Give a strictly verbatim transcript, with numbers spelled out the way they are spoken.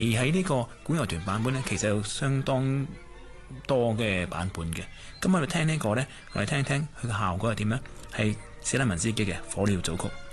而喺呢個管樂團版本呢，其實有相當多嘅版本嘅。咁我哋聽呢個呢，我哋聽一聽佢嘅效果係點呢？係史蒂文斯基嘅《火鳥組曲》。